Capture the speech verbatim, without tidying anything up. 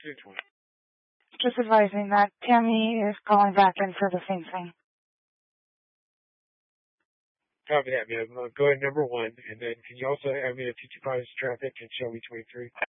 two twenty. Just advising that Tammy is calling back in for the same thing. Copy that, ma'am. Uh, go ahead, number one, and then can you also have me a two two five traffic and Shelby twenty-three?